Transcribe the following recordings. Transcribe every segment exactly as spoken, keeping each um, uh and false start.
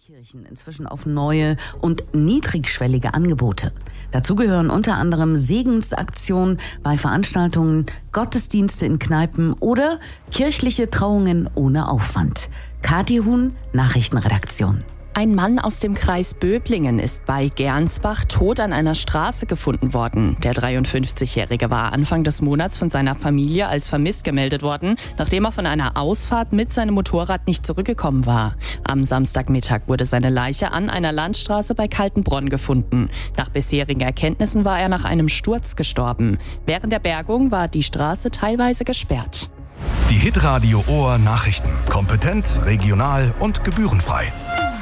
Kirchen inzwischen auf neue und niedrigschwellige Angebote. Dazu gehören unter anderem Segensaktionen bei Veranstaltungen, Gottesdienste in Kneipen oder kirchliche Trauungen ohne Aufwand. Kathi Huhn, Nachrichtenredaktion. Ein Mann aus dem Kreis Böblingen ist bei Gernsbach tot an einer Straße gefunden worden. Der dreiundfünfzigjährige war Anfang des Monats von seiner Familie als vermisst gemeldet worden, nachdem er von einer Ausfahrt mit seinem Motorrad nicht zurückgekommen war. Am Samstagmittag wurde seine Leiche an einer Landstraße bei Kaltenbronn gefunden. Nach bisherigen Erkenntnissen war er nach einem Sturz gestorben. Während der Bergung war die Straße teilweise gesperrt. Die Hitradio Ohr Nachrichten. Kompetent, regional und gebührenfrei.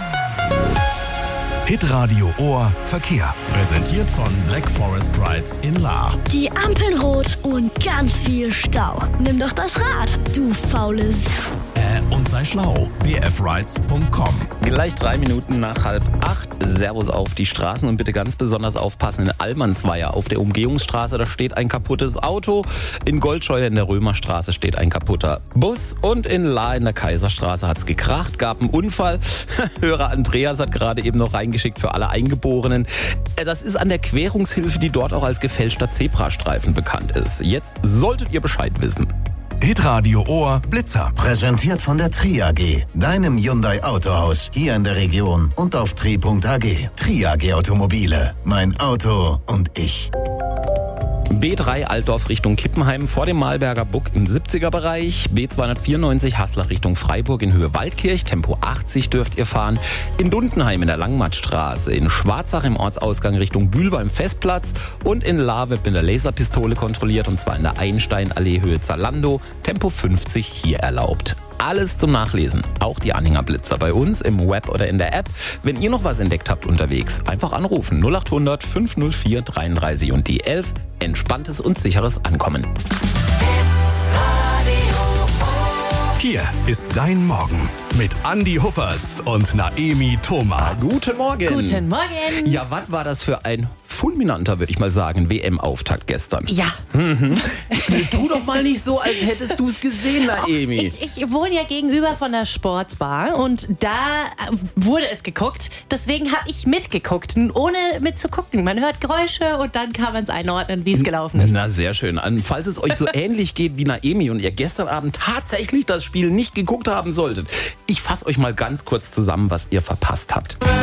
Hitradio Ohr Verkehr. Präsentiert von Black Forest Rides in Lahr. Die Ampeln rot und ganz viel Stau. Nimm doch das Rad, du faule S- Äh, und sei schlau. b f rides punkt com. Gleich drei Minuten nach halb acht. Servus auf die Straßen und bitte ganz besonders aufpassen. In Allmannsweier auf der Umgehungsstraße, da steht ein kaputtes Auto. In Goldscheuer in der Römerstraße steht ein kaputter Bus. Und in Lahr in der Kaiserstraße hat's gekracht, gab einen Unfall. Hörer Andreas hat gerade eben noch reingeschickt für alle Eingeborenen. Das ist an der Querungshilfe, die dort auch als gefälschter Zebrastreifen bekannt ist. Jetzt solltet ihr Bescheid wissen. Hitradio Ohr Blitzer. Präsentiert von der Tri A G, deinem Hyundai Autohaus hier in der Region und auf tri punkt a g. Tri A G Automobile, mein Auto und ich. B drei Altdorf Richtung Kippenheim vor dem Malberger Buck im siebziger Bereich. B zweihundertvierundneunzig Haslach Richtung Freiburg in Höhe Waldkirch. Tempo achtzig dürft ihr fahren. In Dundenheim in der Langmattstraße. In Schwarzach im Ortsausgang Richtung Bühl beim Festplatz. Und in Lahr wird mit der Laserpistole kontrolliert und zwar in der Einsteinallee Höhe Zalando. Tempo fünfzig hier erlaubt. Alles zum Nachlesen, auch die Anhängerblitzer bei uns im Web oder in der App. Wenn ihr noch was entdeckt habt unterwegs, einfach anrufen null acht hundert fünf null vier dreiunddreißig und die elf. Entspanntes und sicheres Ankommen. Hier ist dein Morgen mit Andi Huppertz und Naemi Thoma. Guten Morgen. Guten Morgen. Ja, was war das für ein fulminanter, würde ich mal sagen, W M-Auftakt gestern? Ja. Mhm. Tu doch mal nicht so, als hättest du es gesehen, Naemi. Ich, ich wohne ja gegenüber von der Sportsbar und da wurde es geguckt. Deswegen habe ich mitgeguckt, ohne mitzugucken. Man hört Geräusche und dann kann man es einordnen, wie es gelaufen ist. Na, sehr schön. Falls es euch so ähnlich geht wie Naemi und ihr gestern Abend tatsächlich das Spiel nicht geguckt haben solltet, ich fasse euch mal ganz kurz zusammen, was ihr verpasst habt.